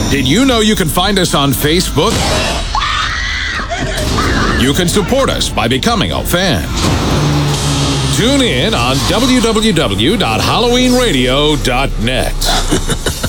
Did you know you can find us on Facebook? You can support us by becoming a fan. Tune in on www.halloweenradio.net.